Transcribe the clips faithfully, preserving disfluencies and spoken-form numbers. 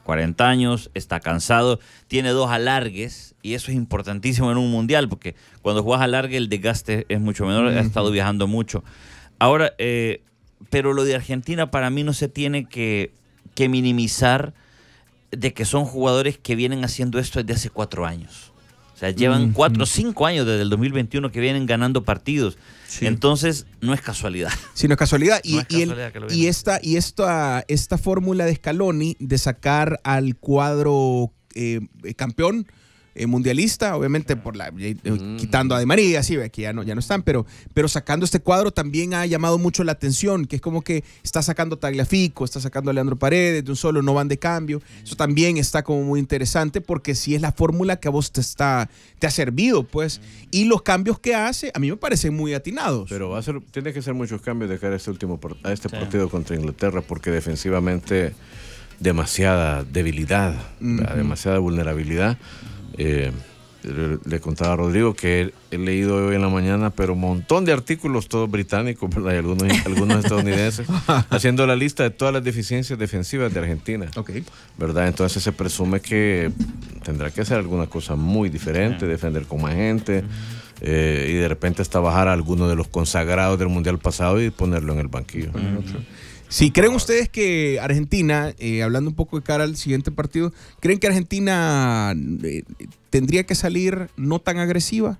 cuarenta años, está cansado, tiene dos alargues y eso es importantísimo en un mundial porque cuando juegas alargue el desgaste es mucho menor, uh-huh. ha estado viajando mucho. Ahora, eh, pero lo de Argentina para mí no se tiene que, que minimizar de que son jugadores que vienen haciendo esto desde hace cuatro años. O sea, llevan cuatro o cinco años desde el dos mil veintiuno que vienen ganando partidos. Sí. Entonces, no es casualidad. Sí, no es casualidad. Y, no es casualidad y, el, y esta, y esta, esta fórmula de Scaloni de sacar al cuadro eh, campeón eh, mundialista, obviamente por la eh, mm. quitando a Di María, sí, que ya no, ya no están, pero, pero sacando este cuadro también ha llamado mucho la atención, que es como que está sacando a Tagliafico, está sacando a Leandro Paredes, de un solo no van de cambio. Eso también está como muy interesante porque sí es la fórmula que a vos te está te ha servido, pues. Y los cambios que hace, a mí me parecen muy atinados. Pero va a ser, tiene que ser muchos cambios de cara a este último a este sí. partido contra Inglaterra, porque defensivamente demasiada debilidad, uh-huh. demasiada vulnerabilidad. Eh, le, le contaba a Rodrigo que he, he leído hoy en la mañana, pero un montón de artículos, todos británicos, ¿verdad? Y algunos, algunos estadounidenses, haciendo la lista de todas las deficiencias defensivas de Argentina. Okay. ¿Verdad? Entonces se presume que tendrá que hacer alguna cosa muy diferente, yeah. defender con más gente, eh, y de repente hasta bajar a alguno de los consagrados del Mundial pasado y ponerlo en el banquillo. Uh-huh. Si creen ustedes que Argentina, eh, hablando un poco de cara al siguiente partido, ¿creen que Argentina eh, tendría que salir no tan agresiva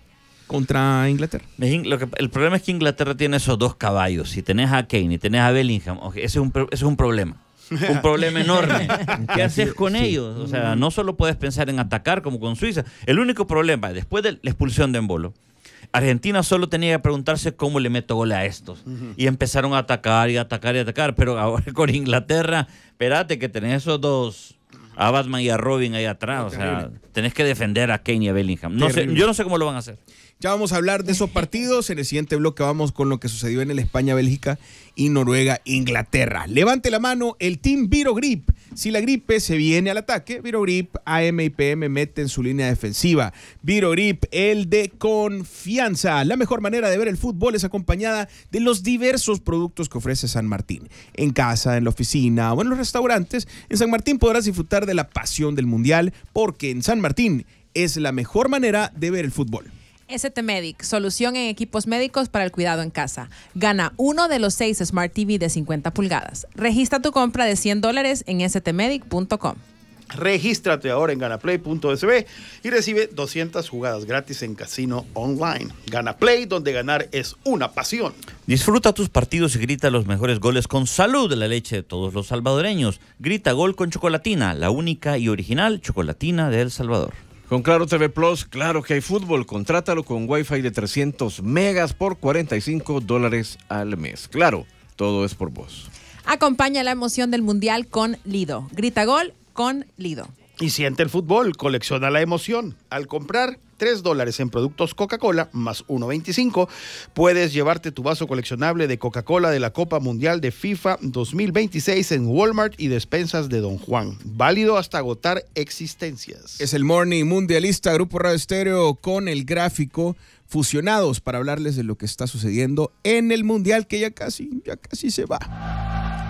contra Inglaterra? Lo que, el problema es que Inglaterra tiene esos dos caballos. Si tenés a Kane y tenés a Bellingham, ese es un, ese es un problema. Un problema enorme. ¿Qué haces con sí. ellos? O sea, no solo puedes pensar en atacar como con Suiza. El único problema, después de la expulsión de Embolo, Argentina solo tenía que preguntarse cómo le meto gol a estos. Uh-huh. Y empezaron a atacar y atacar y atacar. Pero ahora con Inglaterra, espérate que tenés esos dos, a Batman y a Robin ahí atrás. Oh, o sea, tenés que defender a Kane y a Bellingham. No sé, yo no sé cómo lo van a hacer. Ya vamos a hablar de esos partidos. En el siguiente bloque vamos con lo que sucedió en el España-Bélgica y Noruega-Inglaterra. Levante la mano el Team Virogrip. Si la gripe se viene al ataque, Virogrip A M y P M mete en su línea defensiva. Virogrip, el de confianza. La mejor manera de ver el fútbol es acompañada de los diversos productos que ofrece San Martín. En casa, en la oficina o en los restaurantes, en San Martín podrás disfrutar de la pasión del mundial, porque en San Martín es la mejor manera de ver el fútbol. S T Medic, solución en equipos médicos para el cuidado en casa. Gana uno de los seis Smart T V de cincuenta pulgadas. Registra tu compra de cien dólares en s t medic punto com. Regístrate ahora en ganaplay punto s b y recibe doscientas jugadas gratis en casino online. Ganaplay, donde ganar es una pasión. Disfruta tus partidos y grita los mejores goles con Salud, la leche de todos los salvadoreños. Grita gol con Chocolatina, la única y original chocolatina de El Salvador. Con Claro T V Plus, claro que hay fútbol. Contrátalo con Wi-Fi de trescientos megas por cuarenta y cinco dólares al mes. Claro, todo es por vos. Acompaña la emoción del Mundial con Lido. Grita gol con Lido. Y siente el fútbol, colecciona la emoción. Al comprar tres dólares en productos Coca-Cola más uno veinticinco, puedes llevarte tu vaso coleccionable de Coca-Cola de la Copa Mundial de FIFA dos mil veintiséis en Walmart y despensas de Don Juan. Válido hasta agotar existencias. Es el Morning Mundialista, Grupo Radio Estéreo con el gráfico, fusionados para hablarles de lo que está sucediendo en el Mundial, que ya casi, ya casi se va.